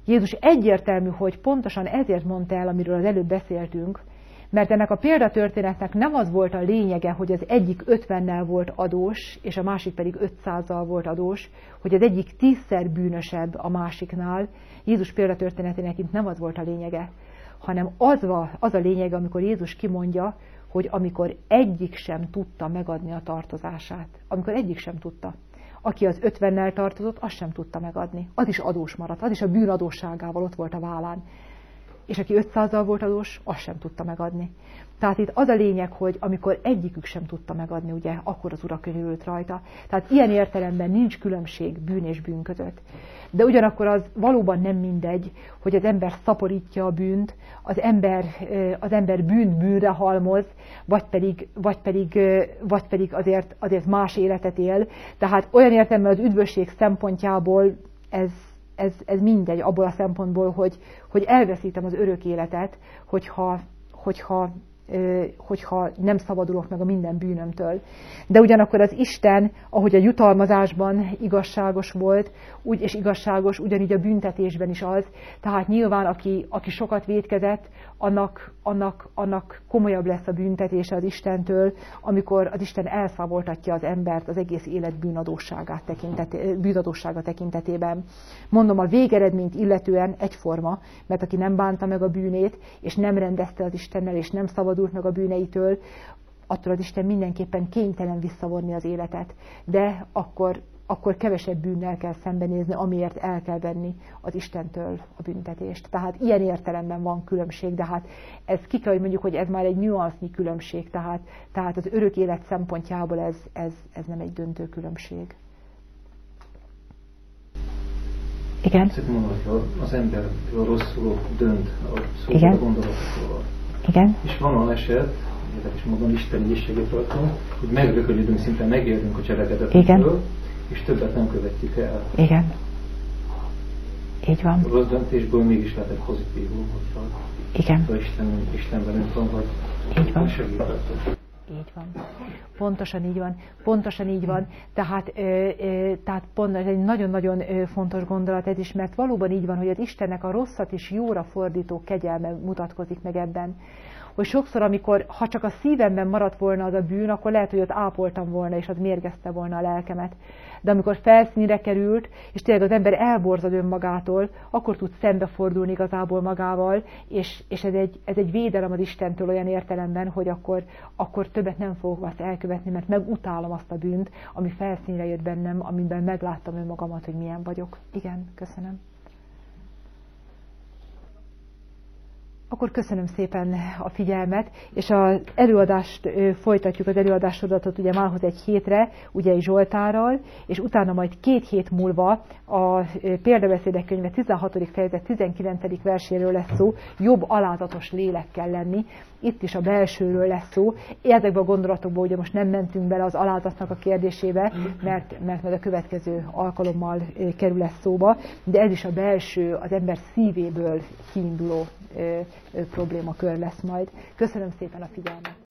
Jézus egyértelmű, hogy pontosan ezért mondta el, amiről az előbb beszéltünk, mert ennek a példatörténetnek nem az volt a lényege, hogy az egyik 50-nel volt adós, és a másik pedig 500-zal volt adós, hogy az egyik 10-szer bűnösebb a másiknál. Jézus példatörténetének itt nem az volt a lényege, hanem az a lényege, amikor Jézus kimondja, hogy amikor egyik sem tudta megadni a tartozását. Amikor egyik sem tudta. Aki az 50-nel tartozott, azt sem tudta megadni. Az is adós maradt, az is a bűn adósságával ott volt a vállán. És aki 500-zal volt adós, azt sem tudta megadni. Tehát itt az a lényeg, hogy amikor egyikük sem tudta megadni, ugye, akkor az Ura könyörült rajta. Tehát ilyen értelemben nincs különbség bűn és bűn között. De ugyanakkor az valóban nem mindegy, hogy az ember szaporítja a bűnt, az ember bűnt bűnre halmoz, vagy pedig azért más életet él. Tehát olyan értelemben az üdvösség szempontjából ez mindegy abból a szempontból, hogy elveszítem az örök életet, hogyha nem szabadulok meg a minden bűnömtől. De ugyanakkor az Isten, ahogy a jutalmazásban igazságos volt, úgy és igazságos, ugyanígy a büntetésben is az. Tehát nyilván, aki sokat vétkezett, annak komolyabb lesz a büntetése az Istentől, amikor az Isten elszavoltatja az embert az egész élet bűnadóssága tekintetében. Mondom, a végeredményt illetően egyforma, mert aki nem bánta meg a bűnét, és nem rendezte az Istennel, és nem szabadult meg a bűneitől, attól az Isten mindenképpen kénytelen visszavonni az életet. De akkor kevesebb bűnnel kell szembenézni, amiért el kell venni az Istentől a büntetést. Tehát ilyen értelemben van különbség, de hát ez ki kell, hogy mondjuk, hogy ez már egy nüansznyi különbség, tehát az örök élet szempontjából ez nem egy döntő különbség. Igen? Szerintem mondom, hogy az ember rosszul dönt a szóval a gondolatokról. Igen? És van olyan eset, és mondom, Isten így segít rajtunk, hogy megrökönyödünk, szinte megérünk a cselekedetünkről, és többet nem követjük el. Igen. Így van. A rossz döntésből mégis lehet egy pozitívum, hogyha Isten velünk van, vagy így van. segít rajtunk. Így van. Pontosan így van. Tehát pont ez egy nagyon-nagyon fontos gondolat ez is, mert valóban így van, hogy az Istennek a rosszat is jóra fordító kegyelme mutatkozik meg ebben. Hogy sokszor, ha csak a szívemben maradt volna az a bűn, akkor lehet, hogy ott ápoltam volna, és az mérgezte volna a lelkemet. De amikor felszínre került, és tényleg az ember elborzad önmagától, akkor tud szembefordulni igazából magával, és ez egy védelem az Istentől olyan értelemben, hogy akkor többet nem fogok azt elkövetni, mert megutálom azt a bűnt, ami felszínre jött bennem, amiben megláttam önmagamat, hogy milyen vagyok. Igen, köszönöm. Akkor köszönöm szépen a figyelmet, és az előadást folytatjuk, az előadássorozatot ugye márhoz egy hétre, ugye Zsoltárral, és utána majd 2 hét múlva a Példabeszédek könyve 16. fejezet 19. verséről lesz szó, jobb alázatos lélekkel lenni. Itt is a belsőről lesz szó. Ezekben a gondolatokban ugye most nem mentünk bele az alázatnak a kérdésébe, mert majd a következő alkalommal kerül ez szóba, de ez is a belső, az ember szívéből kiinduló problémakör lesz majd. Köszönöm szépen a figyelmet!